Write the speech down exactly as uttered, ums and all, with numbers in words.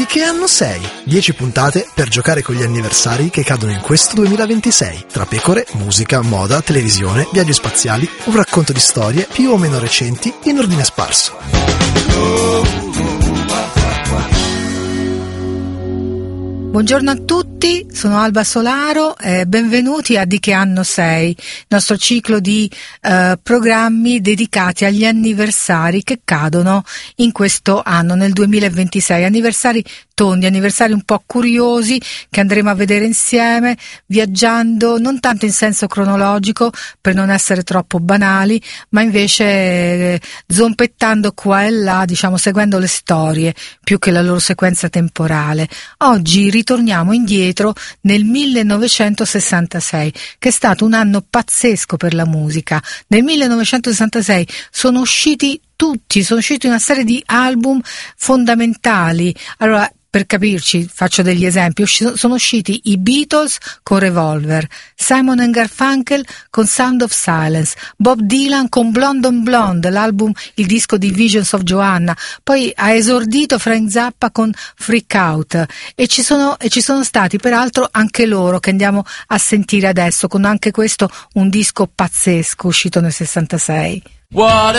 che anno sei? dieci puntate per giocare con gli anniversari che cadono in questo duemilaventisei. Tra pecore, musica, moda, televisione, viaggi spaziali, un racconto di storie più o meno recenti in ordine sparso. Buongiorno a tutti, sono Alba Solaro e benvenuti a Di che anno sei, il nostro ciclo di eh, programmi dedicati agli anniversari che cadono in questo anno, nel duemilaventisei. Anniversari tondi, anniversari un po' curiosi che andremo a vedere insieme, viaggiando non tanto in senso cronologico per non essere troppo banali, ma invece eh, zompettando qua e là, diciamo seguendo le storie più che la loro sequenza temporale. Oggi ritorniamo indietro nel millenovecentosessantasei, che è stato un anno pazzesco per la musica. Nel millenovecentosessantasei sono usciti tutti, sono usciti una serie di album fondamentali. Allora, per capirci, faccio degli esempi. Sono usciti i Beatles con Revolver, Simon and Garfunkel con Sound of Silence, Bob Dylan con Blonde on Blonde, l'album, il disco di Visions of Joanna. Poi ha esordito Frank Zappa con Freak Out e ci sono, e ci sono stati peraltro anche loro che andiamo a sentire adesso, con anche questo un disco pazzesco uscito nel sessantasei. What